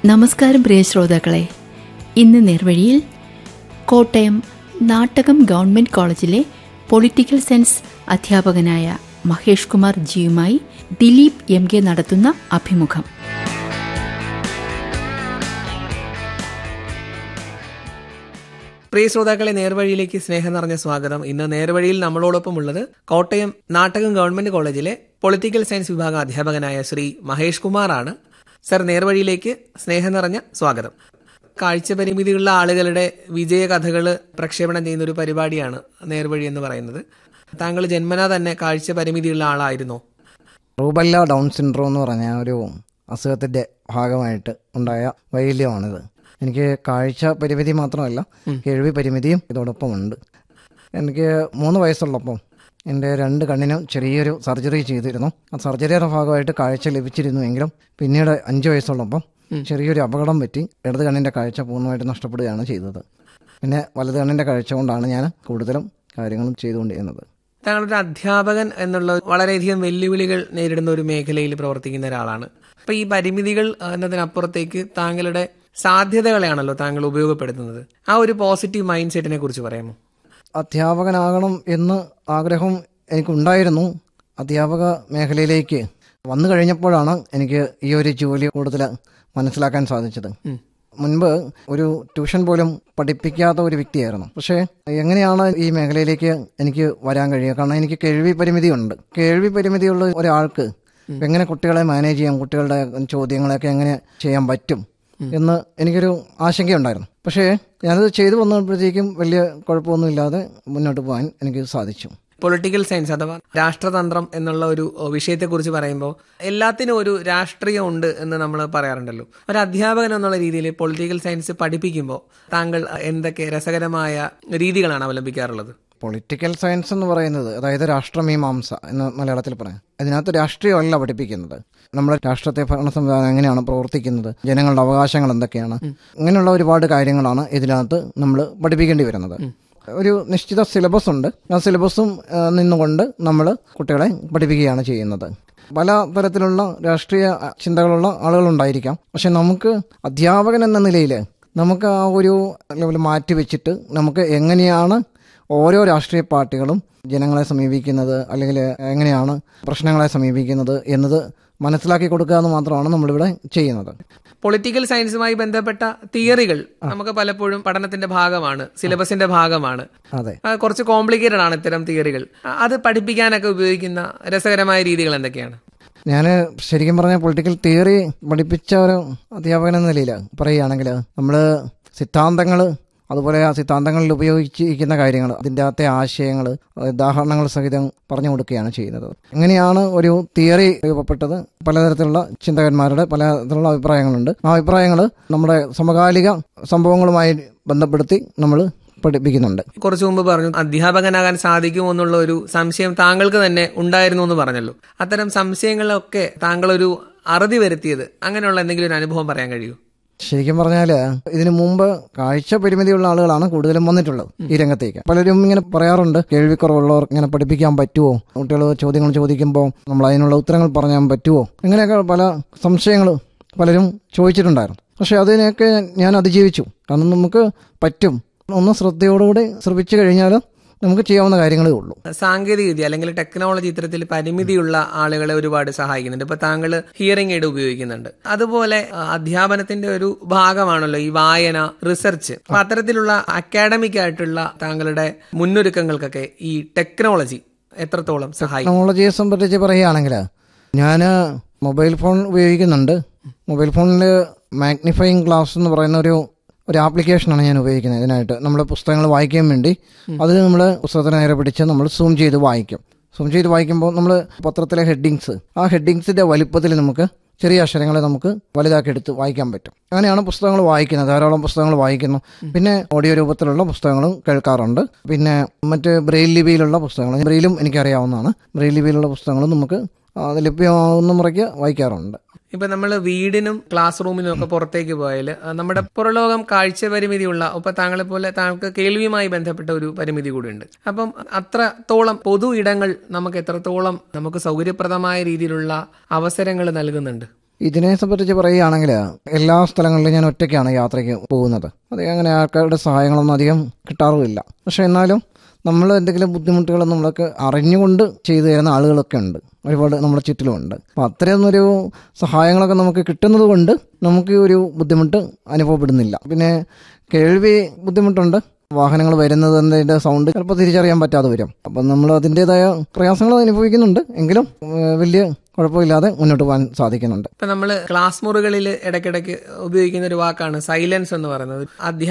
നമസ്കാരം പ്രിയ ശ്രോതാക്കളെ. ഇന്ന് നേർവഴിയിൽ കോട്ടയം നാട്ടകം ഗവൺമെന്റ് കോളേജിലെ പൊളിറ്റിക്കൽ സയൻസ് അധ്യാപകനായ മഹേഷ് കുമാർ ജിയുമായി ദിലീപ് എം കെ നടത്തുന്ന അഭിമുഖം. പ്രിയ ശ്രോതാക്കളെ, നേർവഴിയിലേക്ക് സ്നേഹം നിറഞ്ഞ സ്വാഗതം. ഇന്ന് നേർവഴിയിൽ നമ്മളോടൊപ്പം ഉള്ളത് കോട്ടയം നാട്ടകം ഗവൺമെന്റ് കോളേജിലെ പൊളിറ്റിക്കൽ സയൻസ് വിഭാഗം അധ്യാപകനായ ശ്രീ മഹേഷ് കുമാറാണ്. സർ, നേർവഴിയിലേക്ക് സ്നേഹം നിറഞ്ഞ സ്വാഗതം. കാഴ്ച പരിമിതിയുള്ള ആളുകളുടെ വിജയ കഥകൾ പ്രക്ഷേപണം ചെയ്യുന്ന ഒരു പരിപാടിയാണ് നേർവഴി എന്ന് പറയുന്നത്. താങ്കൾ ജന്മനാ തന്നെ കാഴ്ച പരിമിതിയുള്ള ആളായിരുന്നോ? റൂബല്ല ഡൗൺ സിൻഡ്രോം എന്ന് പറഞ്ഞ ഒരു അസുഖത്തിൻ്റെ ഭാഗമായിട്ട് ഉണ്ടായ വൈകല്യമാണിത്. എനിക്ക് കാഴ്ച പരിമിതി മാത്രമല്ല, കേൾവി പരിമിതിയും ഇതോടൊപ്പം ഉണ്ട്. എനിക്ക് 3 വയസ്സുള്ളപ്പം എൻ്റെ 2 കണ്ണിനും ചെറിയൊരു സർജറി ചെയ്തിരുന്നു. ആ സർജറിയുടെ ഭാഗമായിട്ട് കാഴ്ച ലഭിച്ചിരുന്നുവെങ്കിലും പിന്നീട് 5 വയസ്സുള്ളപ്പം ചെറിയൊരു അപകടം പറ്റി ഇടത് കണ്ണിൻ്റെ കാഴ്ച പൂർണ്ണമായിട്ട് നഷ്ടപ്പെടുകയാണ് ചെയ്തത്. പിന്നെ വലത് കണ്ണിൻ്റെ കാഴ്ച കൊണ്ടാണ് ഞാൻ കൂടുതലും കാര്യങ്ങളും ചെയ്തുകൊണ്ടിരുന്നത്. താങ്കളൊരു അധ്യാപകൻ എന്നുള്ള വളരെയധികം വെല്ലുവിളികൾ നേരിടുന്ന ഒരു മേഖലയിൽ പ്രവർത്തിക്കുന്ന ഒരാളാണ്. അപ്പോൾ ഈ പരിമിതികൾ എന്നതിനപ്പുറത്തേക്ക് താങ്കളുടെ സാധ്യതകളെയാണല്ലോ താങ്കൾ ഉപയോഗപ്പെടുത്തുന്നത്. ആ ഒരു പോസിറ്റീവ് മൈൻഡ് സെറ്റിനെ കുറിച്ച് പറയാമോ? അധ്യാപകനാകണം എന്ന് ആഗ്രഹം എനിക്കുണ്ടായിരുന്നു. അധ്യാപക മേഖലയിലേക്ക് വന്നു കഴിഞ്ഞപ്പോഴാണ് എനിക്ക് ഈ ഒരു ജോലി കൂടുതൽ മനസ്സിലാക്കാൻ സാധിച്ചത്. മുൻപ് ഒരു ട്യൂഷൻ പോലും പഠിപ്പിക്കാത്ത ഒരു വ്യക്തിയായിരുന്നു. പക്ഷേ എങ്ങനെയാണ് ഈ മേഖലയിലേക്ക് എനിക്ക് വരാൻ കഴിയുക? കാരണം എനിക്ക് കേൾവി പരിമിതിയുണ്ട്. കേൾവി പരിമിതിയുള്ള ഒരാൾക്ക് എങ്ങനെ കുട്ടികളെ മാനേജ് ചെയ്യാം, കുട്ടികളുടെ ചോദ്യങ്ങളെയൊക്കെ എങ്ങനെ ചെയ്യാൻ പറ്റും എന്ന് എനിക്കൊരു ആശങ്കയുണ്ടായിരുന്നു. പക്ഷേ ഞാനത് ചെയ്തു വന്നപ്പോഴത്തേക്കും വലിയ കുഴപ്പമൊന്നുമില്ലാതെ മുന്നോട്ട് പോകാൻ എനിക്ക് സാധിച്ചു. പൊളിറ്റിക്കൽ സയൻസ് അഥവാ രാഷ്ട്രതന്ത്രം എന്നുള്ള ഒരു വിഷയത്തെക്കുറിച്ച് പറയുമ്പോൾ എല്ലാത്തിനും ഒരു രാഷ്ട്രീയം ഉണ്ട് എന്ന് നമ്മൾ പറയാറുണ്ടല്ലോ. ഒരു അധ്യാപകൻ എന്നുള്ള രീതിയിൽ പൊളിറ്റിക്കൽ സയൻസ് പഠിപ്പിക്കുമ്പോൾ താങ്കൾ എന്തൊക്കെ രസകരമായ രീതികളാണ് അവലംബിക്കാറുള്ളത്? പൊളിറ്റിക്കൽ സയൻസ് എന്ന് പറയുന്നത്, അതായത് രാഷ്ട്രമീമാംസ എന്ന് മലയാളത്തിൽ പറയാം, അതിനകത്ത് രാഷ്ട്രീയമല്ല പഠിപ്പിക്കുന്നത്. നമ്മുടെ രാഷ്ട്രത്തെ ഭരണ സംവിധാനം എങ്ങനെയാണ് പ്രവർത്തിക്കുന്നത്, ജനങ്ങളുടെ അവകാശങ്ങൾ എന്തൊക്കെയാണ്, ഇങ്ങനെയുള്ള ഒരുപാട് കാര്യങ്ങളാണ് ഇതിനകത്ത് നമ്മൾ പഠിപ്പിക്കേണ്ടി വരുന്നത്. ഒരു നിശ്ചിത സിലബസ് ഉണ്ട്. ആ സിലബസും നിന്നുകൊണ്ട് നമ്മൾ കുട്ടികളെ പഠിപ്പിക്കുകയാണ് ചെയ്യുന്നത്. പല തരത്തിലുള്ള രാഷ്ട്രീയ ചിന്തകളുള്ള ആളുകളുണ്ടായിരിക്കാം. പക്ഷെ നമുക്ക് അധ്യാപകൻ എന്ന നിലയിൽ നമുക്ക് ആ ഒരു ലെവൽ മാറ്റി വെച്ചിട്ട് നമുക്ക് എങ്ങനെയാണ് ഓരോ രാഷ്ട്രീയ പാർട്ടികളും ജനങ്ങളെ സമീപിക്കുന്നത്, അല്ലെങ്കിൽ എങ്ങനെയാണ് പ്രശ്നങ്ങളെ സമീപിക്കുന്നത് എന്നത് മനസ്സിലാക്കി കൊടുക്കുക എന്ന് മാത്രമാണ് നമ്മളിവിടെ ചെയ്യുന്നത്. പൊളിറ്റിക്കൽ സയൻസുമായി ബന്ധപ്പെട്ട തിയറികൾ നമുക്ക് പലപ്പോഴും പഠനത്തിന്റെ ഭാഗമാണ്, സിലബസിന്റെ ഭാഗമാണ്. അതെ, കുറച്ച് കോംപ്ലിക്കേറ്റഡ് ആണ് ഇത്തരം തിയറികൾ. അത് പഠിപ്പിക്കാനൊക്കെ ഉപയോഗിക്കുന്ന രസകരമായ രീതികൾ എന്തൊക്കെയാണ്? ഞാൻ ശരിക്കും പറഞ്ഞാൽ പൊളിറ്റിക്കൽ തിയറി പഠിപ്പിച്ച ഒരു അധ്യാപകൻ എന്ന നിലയിൽ പറയുകയാണെങ്കിൽ നമ്മൾ സിദ്ധാന്തങ്ങൾ, അതുപോലെ ആ സിദ്ധാന്തങ്ങളിൽ ഉപയോഗിച്ചിരിക്കുന്ന കാര്യങ്ങൾ, അതിൻ്റെ അകത്തെ ആശയങ്ങൾ ഉദാഹരണങ്ങൾ സഹിതം പറഞ്ഞു കൊടുക്കുകയാണ് ചെയ്യുന്നത്. എങ്ങനെയാണ് ഒരു തിയറി രൂപപ്പെട്ടത്? പലതരത്തിലുള്ള ചിന്തകന്മാരുടെ പലതരത്തിലുള്ള അഭിപ്രായങ്ങളുണ്ട്. ആ അഭിപ്രായങ്ങൾ നമ്മുടെ സമകാലിക സംഭവങ്ങളുമായി ബന്ധപ്പെടുത്തി നമ്മൾ പഠിപ്പിക്കുന്നുണ്ട്. കുറച്ചു മുമ്പ് പറഞ്ഞു അധ്യാപകനാകാൻ സാധിക്കുമോ എന്നുള്ള ഒരു സംശയം താങ്കൾക്ക് തന്നെ ഉണ്ടായിരുന്നു എന്ന് പറഞ്ഞല്ലോ. അത്തരം സംശയങ്ങളൊക്കെ താങ്കളൊരു അറുതി വരുത്തിയത്, അങ്ങനെയുള്ള എന്തെങ്കിലും ഒരു അനുഭവം പറയാൻ കഴിയുമോ? ശരിക്കും പറഞ്ഞാൽ ഇതിനു മുമ്പ് കാഴ്ച പരിമിതിയുള്ള ആളുകളാണ് കൂടുതലും വന്നിട്ടുള്ളത് ഈ രംഗത്തേക്ക്. പലരും ഇങ്ങനെ പറയാറുണ്ട്, കേൾവിക്കുറവുള്ളവർ ഇങ്ങനെ പഠിപ്പിക്കാൻ പറ്റുമോ, കുട്ടികൾ ചോദ്യങ്ങൾ ചോദിക്കുമ്പോൾ നമ്മൾ അതിനുള്ള ഉത്തരങ്ങൾ പറയാൻ പറ്റുമോ, ഇങ്ങനെയൊക്കെ പല സംശയങ്ങൾ പലരും ചോദിച്ചിട്ടുണ്ടായിരുന്നു. പക്ഷെ അതിനെയൊക്കെ ഞാൻ അതിജീവിച്ചു. കാരണം നമുക്ക് പറ്റും, ഒന്ന് ശ്രദ്ധയോടുകൂടി ശ്രമിച്ചു കഴിഞ്ഞാൽ നമുക്ക് ചെയ്യാവുന്ന കാര്യങ്ങളേ ഉള്ളൂ. സാങ്കേതിക വിദ്യ അല്ലെങ്കിൽ ടെക്നോളജി ഇത്തരത്തിൽ പരിമിതിയുള്ള ആളുകളെ ഒരുപാട് സഹായിക്കുന്നുണ്ട്. ഇപ്പൊ താങ്കൾ ഹിയറിംഗ് എയ്ഡ് ഉപയോഗിക്കുന്നുണ്ട്. അതുപോലെ അധ്യാപനത്തിന്റെ ഒരു ഭാഗമാണല്ലോ ഈ വായന, റിസർച്ച്. അപ്പൊ അത്തരത്തിലുള്ള അക്കാഡമിക് ആയിട്ടുള്ള താങ്കളുടെ മുന്നൊരുക്കങ്ങൾക്കൊക്കെ ഈ ടെക്നോളജി എത്രത്തോളം സഹായിക്കും? ടെക്നോളജിയെ സംബന്ധിച്ച് പറയുകയാണെങ്കിൽ ഞാൻ മൊബൈൽ ഫോൺ ഉപയോഗിക്കുന്നുണ്ട്. മൊബൈൽ ഫോണിൽ മാഗ്നിഫയിങ് ഗ്ലാസ് എന്ന് പറയുന്ന ഒരു ആപ്ലിക്കേഷനാണ് ഞാൻ ഉപയോഗിക്കുന്നത്. ഇതിനായിട്ട് നമ്മൾ പുസ്തകങ്ങൾ വായിക്കാൻ വേണ്ടി അതിൽ നമ്മൾ പുസ്തകത്തിന് നേരെ പിടിച്ച് നമ്മൾ സൂം ചെയ്ത് വായിക്കും. സൂം ചെയ്ത് വായിക്കുമ്പോൾ നമ്മൾ പത്രത്തിലെ ഹെഡിങ്സ്, ആ ഹെഡിങ്സിൻ്റെ വലിപ്പത്തിൽ നമുക്ക് ചെറിയ അക്ഷരങ്ങളെ നമുക്ക് വലുതാക്കി എടുത്ത് വായിക്കാൻ പറ്റും. അങ്ങനെയാണ് പുസ്തകങ്ങൾ വായിക്കുന്നത്. ധാരാളം പുസ്തകങ്ങൾ വായിക്കുന്നു. പിന്നെ ഓഡിയോ രൂപത്തിലുള്ള പുസ്തകങ്ങളും കേൾക്കാറുണ്ട്. പിന്നെ മറ്റ് ബ്രെയിൽ ലിപിയിലുള്ള പുസ്തകങ്ങൾ, ബ്രെയിലും എനിക്കറിയാവുന്നതാണ്, ബ്രെയിൽ ലിപിയിലുള്ള പുസ്തകങ്ങളും നമുക്ക് ലഭ്യമാകുന്ന മുറയ്ക്ക് വായിക്കാറുണ്ട്. ഇപ്പൊ നമ്മൾ വീടിനും ക്ലാസ് റൂമിനും ഒക്കെ പുറത്തേക്ക് പോയാൽ നമ്മുടെ പുറലോകം കാഴ്ച പരിമിതിയുള്ള, ഇപ്പൊ താങ്കളെ പോലെ താങ്കൾക്ക് കേൾവിയുമായി ബന്ധപ്പെട്ട ഒരു പരിമിതി കൂടിയുണ്ട്. അപ്പം അത്രത്തോളം പൊതു ഇടങ്ങൾ നമുക്ക് എത്രത്തോളം നമുക്ക് സൗകര്യപ്രദമായ രീതിയിലുള്ള അവസരങ്ങൾ നൽകുന്നുണ്ട്? ഇതിനെ സംബന്ധിച്ച് പറയുകയാണെങ്കിൽ എല്ലാ സ്ഥലങ്ങളിലും ഞാൻ ഒറ്റയ്ക്കാണ് യാത്രയ്ക്ക് പോകുന്നത്. അധികം അങ്ങനെ ആൾക്കാരുടെ സഹായങ്ങളൊന്നും അധികം കിട്ടാറുമില്ല. പക്ഷെ എന്നാലും നമ്മൾ എന്തെങ്കിലും ബുദ്ധിമുട്ടുകൾ നമ്മളൊക്കെ അറിഞ്ഞുകൊണ്ട് ചെയ്തു തരുന്ന ആളുകളൊക്കെ ഉണ്ട്, ഒരുപാട് നമ്മുടെ ചുറ്റിലുമുണ്ട്. അപ്പോൾ അത്രയൊന്നൊരു സഹായങ്ങളൊക്കെ നമുക്ക് കിട്ടുന്നത് കൊണ്ട് നമുക്ക് ഒരു ബുദ്ധിമുട്ട് അനുഭവപ്പെടുന്നില്ല. പിന്നെ കേൾവി ബുദ്ധിമുട്ടുണ്ട്, വാഹനങ്ങൾ വരുന്നതിൻ്റെ സൗണ്ട് ചിലപ്പോൾ തിരിച്ചറിയാൻ പറ്റാതെ വരും. അപ്പം നമ്മൾ അതിൻ്റെതായ പ്രയാസങ്ങൾ അനുഭവിക്കുന്നുണ്ട്, എങ്കിലും വലിയ കുഴപ്പമില്ലാതെ മുന്നോട്ട് പോകാൻ സാധിക്കുന്നുണ്ട്. ഇപ്പം നമ്മൾ ക്ലാസ് മുറികളിൽ ഇടയ്ക്കിടയ്ക്ക് ഉപയോഗിക്കുന്ന ഒരു വാക്കാണ് സൈലൻസ് എന്ന് പറയുന്നത്.